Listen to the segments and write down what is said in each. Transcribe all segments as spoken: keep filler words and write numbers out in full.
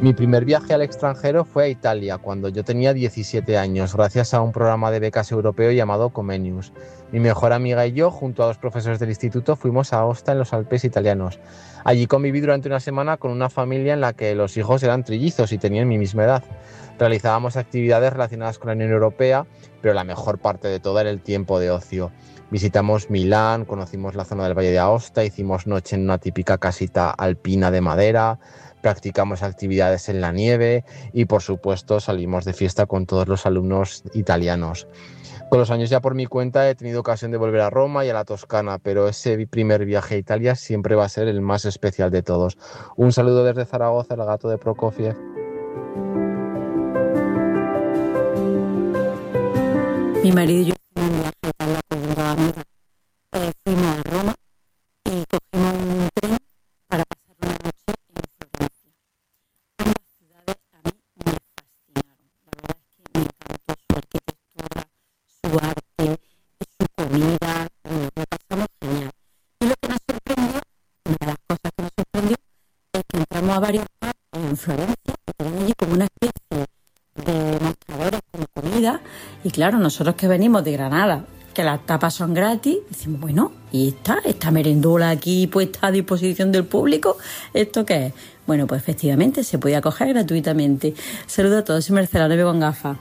Mi primer viaje al extranjero fue a Italia, cuando yo tenía diecisiete años, gracias a un programa de becas europeo llamado Comenius. Mi mejor amiga y yo, junto a dos profesores del instituto, fuimos a Aosta, en los Alpes italianos. Allí conviví durante una semana con una familia en la que los hijos eran trillizos y tenían mi misma edad. Realizábamos actividades relacionadas con la Unión Europea, pero la mejor parte de todo era el tiempo de ocio. Visitamos Milán, conocimos la zona del Valle de Aosta, hicimos noche en una típica casita alpina de madera, practicamos actividades en la nieve y, por supuesto, salimos de fiesta con todos los alumnos italianos. Con los años, ya por mi cuenta, he tenido ocasión de volver a Roma y a la Toscana, pero ese primer viaje a Italia siempre va a ser el más especial de todos. Un saludo desde Zaragoza, el gato de Prokofiev. Mi marido y yo fuimos un viaje a Italia con una amiga. Eh, fuimos a Roma y cogimos un tren para pasar una noche en Florencia. Ambas ciudades a mí me fascinaron. La verdad es que me encantó su arquitectura, su arte, su comida. Bueno, lo pasamos genial. Y lo que nos sorprendió, una de las cosas que nos sorprendió, es que entramos a varios pubs en Florencia y tenían allí como una especie de mostradores con comida. Y claro, nosotros que venimos de Granada, que las tapas son gratis, decimos, bueno, ¿y esta, esta merendola aquí puesta a disposición del público? ¿Esto qué es? Bueno, pues efectivamente se podía coger gratuitamente. Saludos a todos, soy Marcela, no veo con gafas.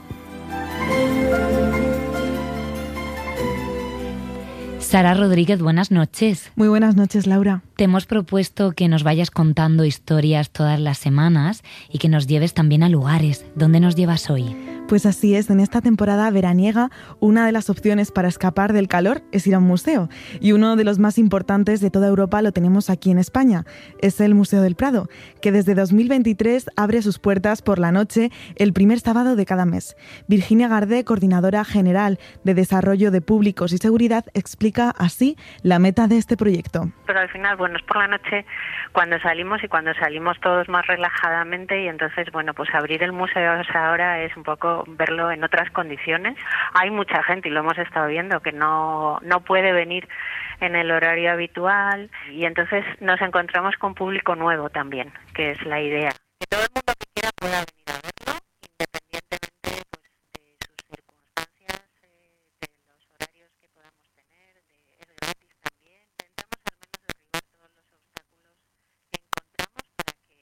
Sara Rodríguez, buenas noches. Muy buenas noches, Laura. Te hemos propuesto que nos vayas contando historias todas las semanas y que nos lleves también a lugares. ¿Dónde nos llevas hoy? Pues así es, en esta temporada veraniega, una de las opciones para escapar del calor es ir a un museo. Y uno de los más importantes de toda Europa lo tenemos aquí en España. Es el Museo del Prado, que desde dos mil veintitrés abre sus puertas por la noche el primer sábado de cada mes. Virginia Gardé, coordinadora general de Desarrollo de Públicos y Seguridad, explica así la meta de este proyecto. Pero al final, bueno, es por la noche cuando salimos y cuando salimos todos más relajadamente, y entonces, bueno, pues abrir el museo ahora es un poco verlo en otras condiciones. Hay mucha gente, y lo hemos estado viendo, que no, no puede venir en el horario habitual, y entonces nos encontramos con público nuevo también, que es la idea. Que todo el mundo que quiera pueda venir a verlo, independientemente pues, de sus circunstancias, eh, de los horarios que podamos tener, de, es gratis también. Intentamos al menos derribar todos los obstáculos que encontramos para que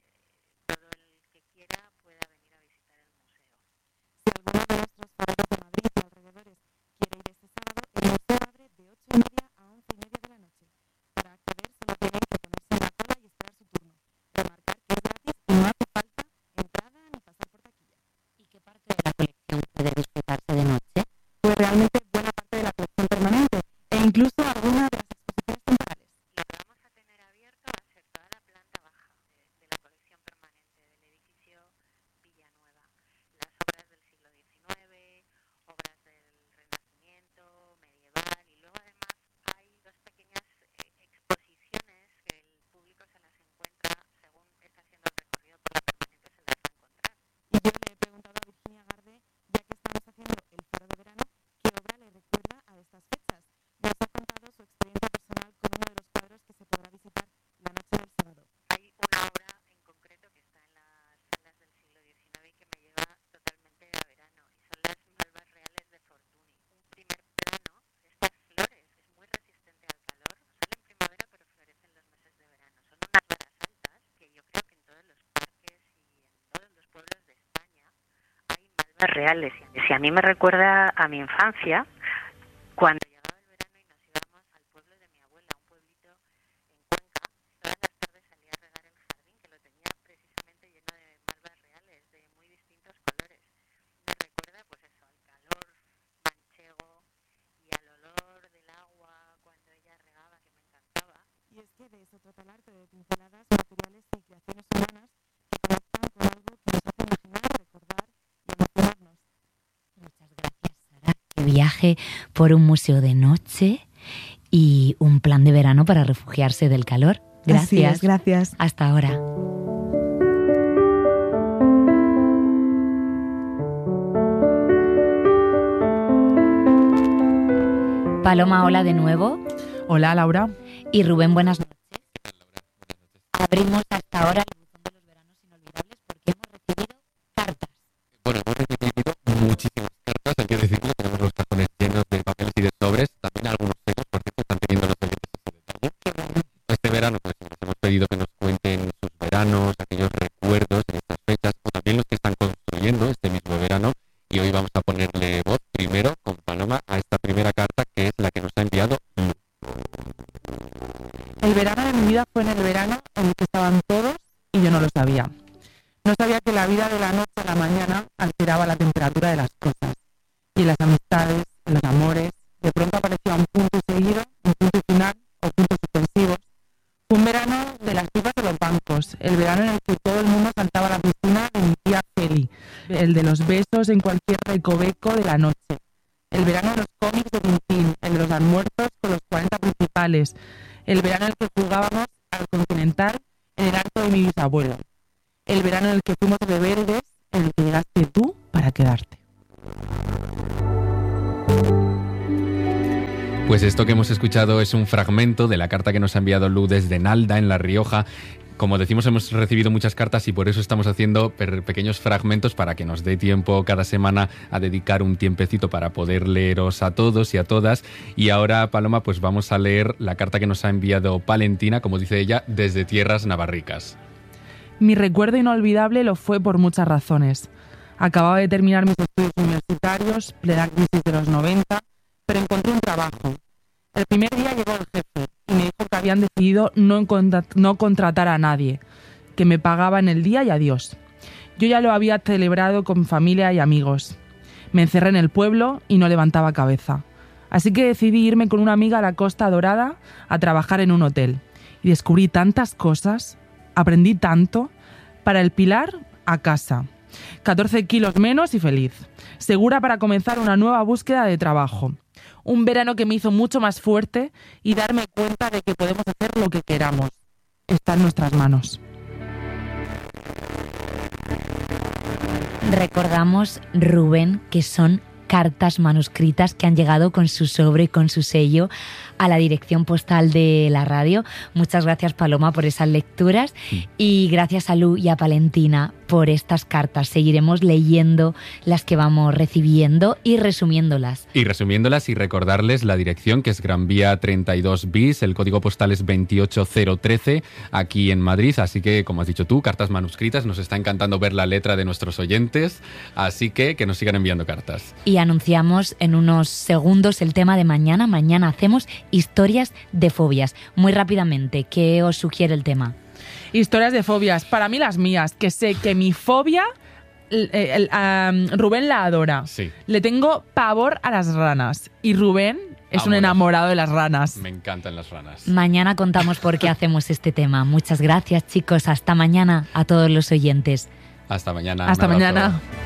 todo el que quiera pueda venir a visitar el museo. Si alguno de nuestros padres de Madrid y alrededores quiere ir este sábado, el museo abre de ocho y media a once y media de la noche. Para acceder solo tienen que ponerse en la cola y esperar su turno. Remarcar que es gratis y no hace falta entrada ni pasar por taquilla. ¿Y qué parte de la colección puede disfrutarse de noche? Pues realmente buena parte de la colección permanente e incluso alguna de las exposiciones temporales. Lo que vamos a tener abierto va a ser toda la planta baja de, de la colección permanente del edificio Villanueva. Las obras del siglo diecinueve, obras del Renacimiento, medieval, y luego además hay dos pequeñas eh, exposiciones que el público se las encuentra, según está haciendo el recorrido por la permanente, se las va a encontrar. Y yo le he preguntado a Virginia Gardé, ya que estamos haciendo el foro de verano, ¿qué obra le recuerda a estas fechas? Nos ha contado su experiencia personal con uno de los cuadros que se podrá visitar la noche del sábado. Hay una obra en concreto que está en las salas del siglo diecinueve y que me lleva totalmente a verano, y son las malvas reales de Fortuny. Un primer plano de estas flores, es muy resistente al calor, sale en primavera pero florece en los meses de verano. Son unas varas altas que yo creo que en todos los parques y en todos los pueblos de España hay malvas reales. Si a mí me recuerda a mi infancia, cuando llegaba el verano y nos íbamos al pueblo de mi abuela, un pueblito en Cuenca, todas las tardes salía a regar el jardín, que lo tenía precisamente lleno de malvas reales, de muy distintos colores. Me recuerda pues eso, al calor manchego y al olor del agua cuando ella regaba, que me encantaba. Y es que de eso trata el arte, de pinceladas, materiales y creaciones humanas que conectan con algo que nos hace imaginar, recordar y emocionarnos. Muchas gracias, Sara. Qué viaje por un museo de noche y un plan de verano para refugiarse del calor. Gracias. Así es, gracias. Hasta ahora. Paloma, hola de nuevo. Hola, Laura. Y Rubén, buenas noches. Abrimos hasta ahora el buzón de los veranos inolvidables porque y yo no lo sabía. No sabía que la vida de la noche a la mañana alteraba la temperatura de las cosas. Y en las amistades, en los amores, de pronto aparecía un punto seguido, un punto final o puntos suspensivos. Fue un verano de las pipas de los bancos, el verano en el que todo el mundo saltaba a la piscina de mi tía Feli, el de los besos en cualquier recoveco de la noche, el verano de los cómics de Tintín, el de los almuerzos con los cuarenta principales, el verano en el que jugábamos al Continental en el arco de mi bisabuelo, el verano en el que fuimos rebeldes, en el que llegaste tú para quedarte. Pues esto que hemos escuchado es un fragmento de la carta que nos ha enviado Lu desde Nalda, en La Rioja. Como decimos, hemos recibido muchas cartas y por eso estamos haciendo pequeños fragmentos para que nos dé tiempo cada semana a dedicar un tiempecito para poder leeros a todos y a todas. Y ahora, Paloma, pues vamos a leer la carta que nos ha enviado Valentina, como dice ella, desde tierras navarricas. Mi recuerdo inolvidable lo fue por muchas razones. Acababa de terminar mis estudios universitarios, plena crisis de los noventa, pero encontré un trabajo. El primer día llegó el jefe y me dijo que habían decidido no, no contratar a nadie, que me pagaban el día y adiós. Yo ya lo había celebrado con familia y amigos. Me encerré en el pueblo y no levantaba cabeza. Así que decidí irme con una amiga a la Costa Dorada a trabajar en un hotel. Y descubrí tantas cosas, aprendí tanto. Para el Pilar, a casa. catorce kilos menos y feliz. Segura para comenzar una nueva búsqueda de trabajo. Un verano que me hizo mucho más fuerte y darme cuenta de que podemos hacer lo que queramos. Está en nuestras manos. Recordamos, Rubén, que son cartas manuscritas que han llegado con su sobre y con su sello a la dirección postal de la radio. Muchas gracias, Paloma, por esas lecturas sí. Y gracias a Lu y a Valentina por estas cartas. Seguiremos leyendo las que vamos recibiendo y resumiéndolas. Y resumiéndolas y recordarles la dirección, que es Gran Vía treinta y dos bis, el código postal es veintiocho cero trece, aquí en Madrid. Así que, como has dicho tú, cartas manuscritas. Nos está encantando ver la letra de nuestros oyentes, así que que nos sigan enviando cartas. Y anunciamos en unos segundos el tema de mañana. Mañana hacemos historias de fobias. Muy rápidamente, ¿qué os sugiere el tema? Historias de fobias. Para mí las mías, que sé que mi fobia, el, el, um, Rubén la adora. Sí. Le tengo pavor a las ranas. Y Rubén es Amor. un enamorado de las ranas. Me encantan las ranas. Mañana contamos por qué hacemos este tema. Muchas gracias, chicos. Hasta mañana a todos los oyentes. Hasta mañana. Hasta mañana.